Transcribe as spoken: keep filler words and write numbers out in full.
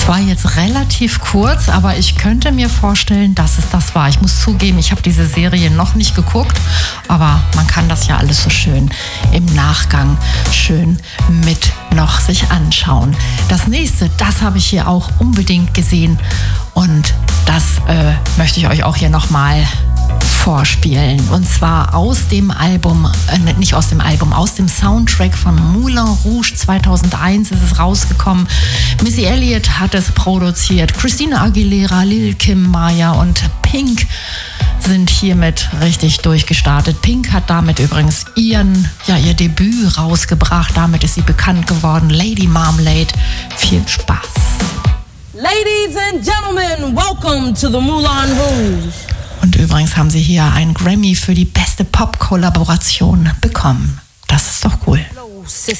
war jetzt relativ kurz, aber ich könnte mir vorstellen, dass es das war. Ich muss zugeben, ich habe diese Serie noch nicht geguckt, aber man kann das ja alles so schön im Nachgang schön mit noch sich anschauen. Das nächste, das habe ich hier auch unbedingt gesehen und das äh, möchte ich euch auch hier nochmal vorspielen. Und zwar aus dem Album, äh, nicht aus dem Album, aus dem Soundtrack von Moulin Rouge zweitausendeins ist es rausgekommen. Missy Elliott hat es produziert. Christina Aguilera, Lil Kim, Maya und Pink sind hiermit richtig durchgestartet. Pink hat damit übrigens ihren, ja, ihr Debüt rausgebracht. Damit ist sie bekannt geworden. Lady Marmalade. Viel Spaß. Ladies and gentlemen, welcome to the Moulin Rouge. Und übrigens haben sie hier einen Grammy für die beste Pop-Kollaboration bekommen. Das ist doch cool.